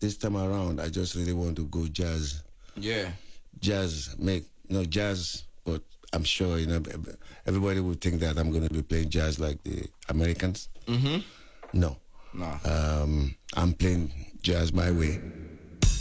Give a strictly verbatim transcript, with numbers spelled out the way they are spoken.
this time around, I just really want to go jazz. Yeah. Jazz, make, you know, jazz, but I'm sure, you know, everybody would think that I'm going to be playing jazz like the Americans. Mm-hmm. No. Nah. Um, I'm playing jazz my way.